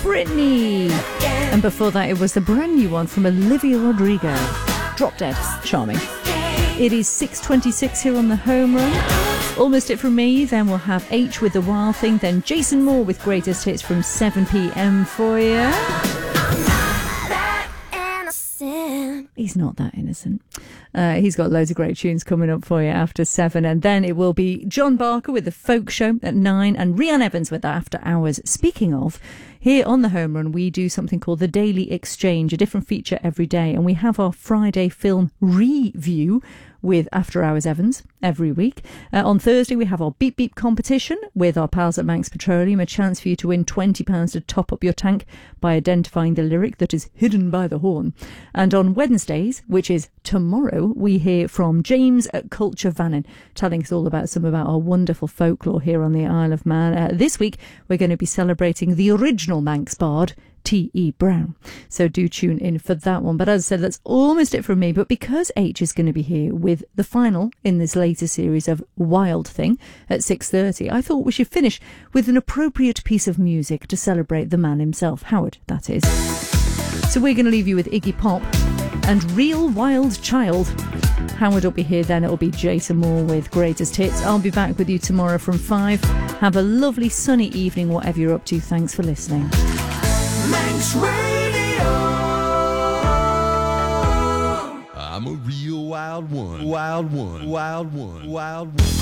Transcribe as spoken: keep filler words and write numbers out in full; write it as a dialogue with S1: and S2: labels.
S1: Britney. And before that, it was the brand new one from Olivia Rodrigo. Drop Dead. Charming. It is six twenty-six here on the Home Run. Almost it from me. Then we'll have H with The Wild Thing. Then Jason Moore with Greatest Hits from seven p.m. for you. He's not that innocent. Uh, he's got loads of great tunes coming up for you after seven. And then it will be John Barker with The Folk Show at nine and Rhiannon Evans with After Hours. Speaking of, here on the Home Run, we do something called the Daily Exchange, a different feature every day. And we have our Friday film review with After Hours Evans every week. Uh, on Thursday, we have our Beep Beep competition with our pals at Manx Petroleum, a chance for you to win twenty pounds to top up your tank by identifying the lyric that is hidden by the horn. And on Wednesdays, which is tomorrow, we hear from James at Culture Vannin, telling us all about some about our wonderful folklore here on the Isle of Man. Uh, this week, we're going to be celebrating the original Manx bard, T E Brown. So do tune in for that one. But as I said, that's almost it from me. But because H is going to be here with the final in this latest series of Wild Thing at six thirty, I thought we should finish with an appropriate piece of music to celebrate the man himself, Howard, that is. So we're going to leave you with Iggy Pop and Real Wild Child. Howard will be here then. It'll be Jason Moore with Greatest Hits. I'll be back with you tomorrow from five. Have a lovely sunny evening, whatever you're up to. Thanks for listening.
S2: Manx Radio. I'm a real wild one, wild one, wild one, wild one.